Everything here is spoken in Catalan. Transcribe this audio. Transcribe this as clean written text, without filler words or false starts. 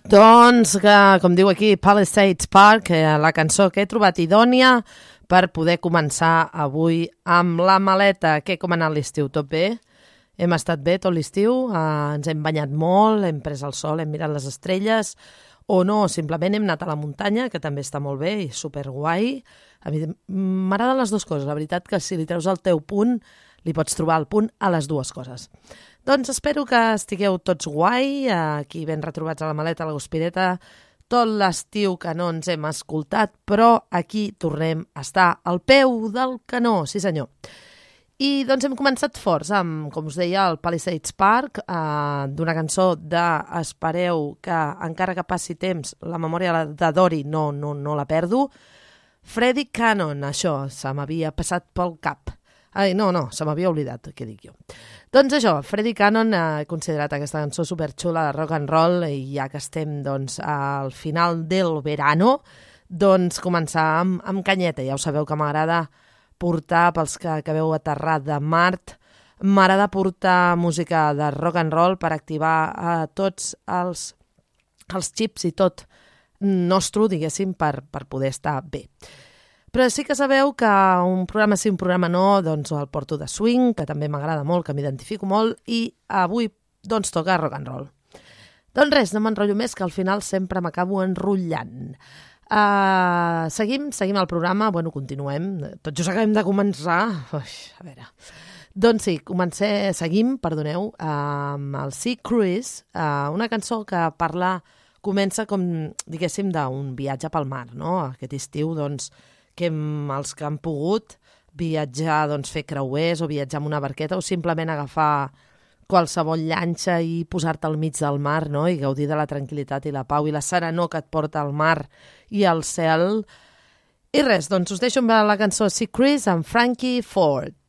Doncs, com diu aquí, Palisades Park, la cançó que he trobat idònia per poder començar avui amb la maleta. Com ha anat l'estiu? Tot bé? Hem estat bé tot l'estiu, ens hem banyat molt, hem pres el sol, hem mirat les estrelles, o no, simplement hem anat a la muntanya, que també està molt bé i superguai. A mi m'agraden les dues coses, la veritat que si li treus el teu punt, li pots trobar el punt a les dues coses. Doncs espero que estigueu tots guai, aquí ben retrobats a la maleta, a la Guspireta, tot l'estiu que no ens hem escoltat, però aquí tornem a estar al peu del canó, sí senyor. I doncs hem començat forts amb, com us deia, el Palisades Park, d'una cançó de Espereu que encara que passi temps, la memòria de Dory no la perdo. Freddie Cannon, això se m'havia passat pel cap. No, se m'havia oblidat, què dic jo. Doncs això, Freddie Cannon ha considerat aquesta cançó superxula de rock and roll i ja que estem doncs, al final del verano, doncs començar amb canyeta. Ja ho sabeu que m'agrada portar, pels que acabeu aterrat de Mart, m'agrada portar música de rock and roll per activar tots els xips i tot nostre, diguéssim, per poder estar bé. Però sí que sabeu que un programa sí, un programa no, doncs el porto de swing, que també m'agrada molt, que m'identifico molt, i avui doncs toca rock and roll. Doncs res, no m'enrotllo més, que al final sempre m'acabo enrotllant. Seguim el programa, continuem, tot just acabem de començar, a veure... Doncs sí, seguim amb el Sea Cruise, una cançó que comença com, diguéssim, d'un viatge pel mar, no? Aquest estiu, doncs, que els que han pogut viatjar, doncs fer creuers o viatjar amb una barqueta o simplement agafar qualsevol llanxa i posar-te al mig del mar, no? I gaudir de la tranquil·litat i la pau i la serenor que et porta al mar i al cel. I res, doncs us deixo amb la cançó Sea Cruise amb Frankie Ford.